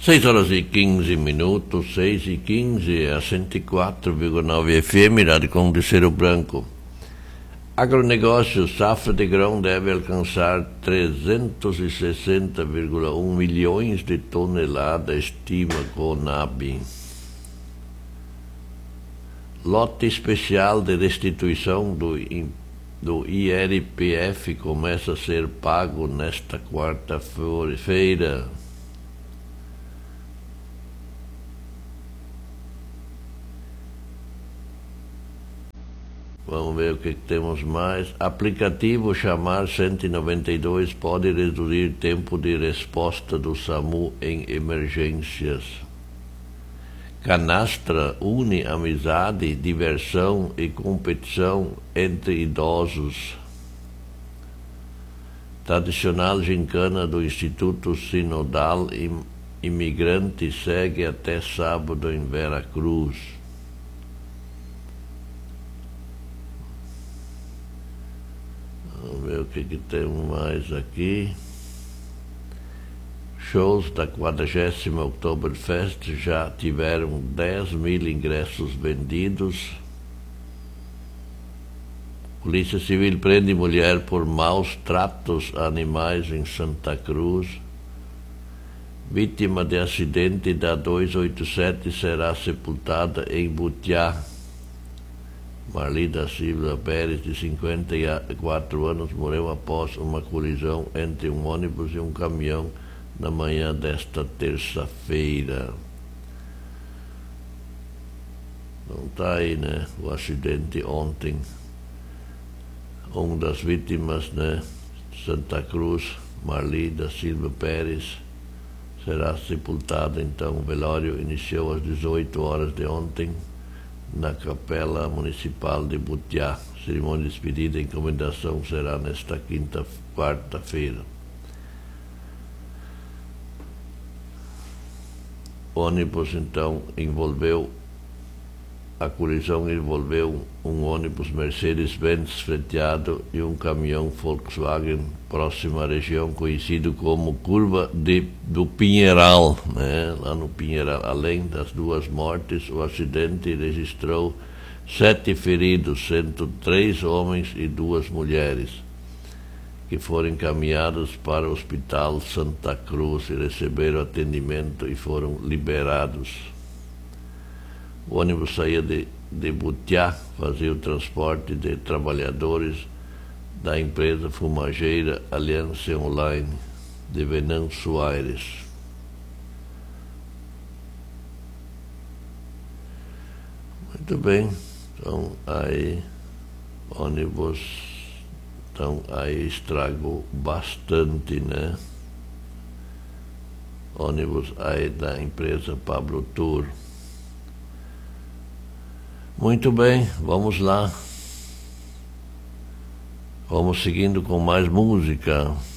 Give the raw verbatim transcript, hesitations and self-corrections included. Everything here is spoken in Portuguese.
seis horas e quinze minutos, seis e quinze, a cento e quatro vírgula nove F M, Rádio Conde de Cerro Branco. Agronegócio, safra de grão deve alcançar trezentos e sessenta vírgula um milhões de toneladas, estima Conab. Lote especial de restituição do, do I R P F começa a ser pago nesta quarta-feira. Vamos ver o que temos mais. Aplicativo Chamar cento e noventa e dois pode reduzir tempo de resposta do SAMU em emergências. Canastra une amizade, diversão e competição entre idosos. Tradicional gincana do Instituto Sinodal Imigrante segue até sábado em Veracruz. Vamos ver o que, que temos mais aqui. Shows da quadragésima Oktoberfest já tiveram dez mil ingressos vendidos. Polícia Civil prende mulher por maus tratos a animais em Santa Cruz. Vítima de acidente da duzentos e oitenta e sete será sepultada em Butiá. Marli da Silva Pérez, de cinquenta e quatro anos, morreu após uma colisão entre um ônibus e um caminhão na manhã desta terça-feira. Não está aí, né? O acidente ontem. Uma das vítimas, né? Santa Cruz, Marli da Silva Pérez, será sepultada. Então, o velório iniciou às dezoito horas de ontem na Capela Municipal de Butiá. Cerimônia de despedida e encomendação será nesta quinta, quarta-feira. O ônibus, então, envolveu, a colisão envolveu um ônibus Mercedes-Benz freteado e um caminhão Volkswagen próximo à região conhecido como Curva de, do Pinheiral, né? Lá no Pinheiral. Além das duas mortes, o acidente registrou sete feridos, sendo três homens e duas mulheres, que foram encaminhados para o Hospital Santa Cruz e receberam atendimento e foram liberados. O ônibus saía de, de Butiá, fazia o transporte de trabalhadores da empresa fumageira Aliança Online de Venâncio Aires. Muito bem, então aí ônibus, então aí estragou bastante, né? Ônibus aí da empresa Pablo Tour. Muito bem, vamos lá. Vamos seguindo com mais música.